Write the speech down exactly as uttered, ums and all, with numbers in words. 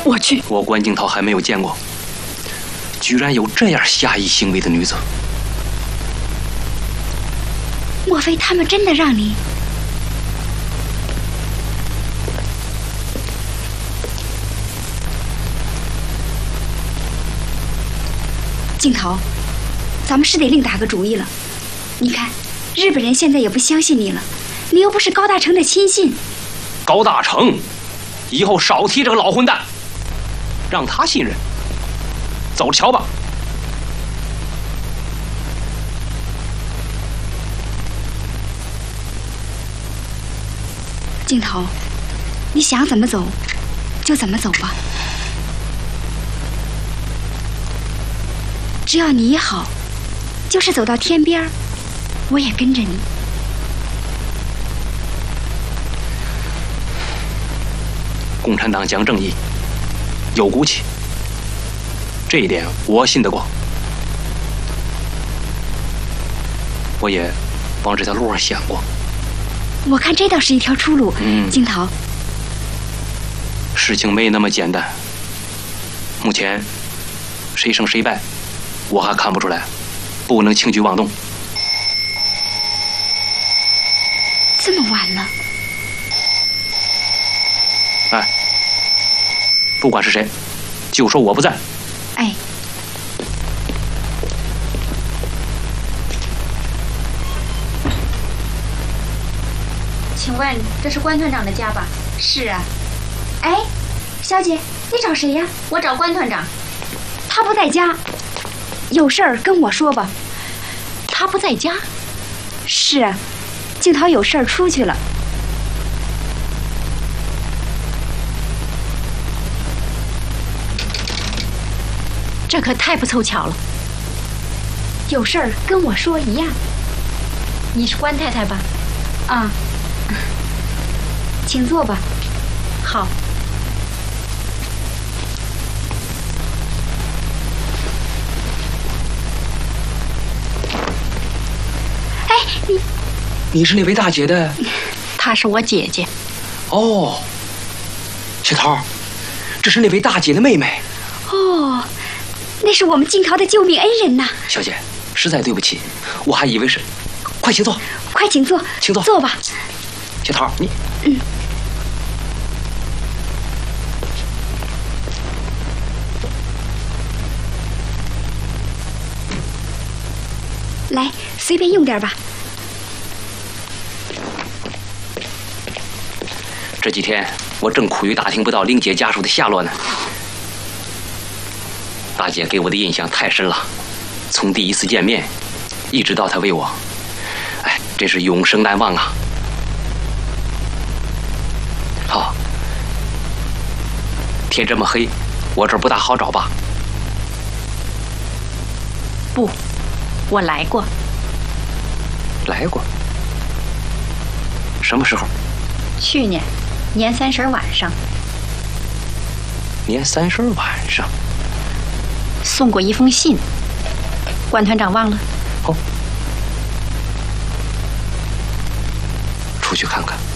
我去， 我关景涛还没有见过，居然有这样下意行为的女子。 莫非他们真的让你？镜头，咱们是得另打个主意了。你看，日本人现在也不相信你了，你又不是高大成的亲信。 高大成，以后少提这个老混蛋，让他信任。走着瞧吧。 镜头，你想怎么走，就怎么走吧。只要你好，就是走到天边，我也跟着你。 共产党讲正义，有骨气，这一点我信得过。我也往这条路上想过。 我看这倒是一条出路。 嗯， 镜头， 事情没那么简单。目前谁胜谁败，我还看不出来，不能轻举妄动。 这么晚了， 哎，不管是谁，就说我不在。 哎。 请问这是关团长的家吧？ 是啊。哎，小姐，你找谁呀？ 我找关团长。 他不在家，有事儿跟我说吧。 他不在家？ 是啊，镜头有事儿出去了。 这可太不凑巧了。 有事儿跟我说一样。 你是关太太吧？ 啊。请坐吧。 好。 哎，你， 你是那位大姐的？ 她是我姐姐。 哦，小桃，这是那位大姐的妹妹。 哦，那是我们镜桃的救命恩人呐。 小姐，实在对不起，我还以为是。快请坐， 快请坐， 请坐， 坐吧。 小桃，你， 嗯。来，随便用点吧。 这几天我正苦于打听不到玲姐家属的下落呢。大姐给我的印象太深了，从第一次见面，一直到她为我，哎，真是永生难忘啊！好，天这么黑，我这儿不大好找吧？ 不。我来过， 来过，什么时候？ 去年年三十晚上。 年三十晚上送过一封信，关团长忘了？ 哦，出去看看。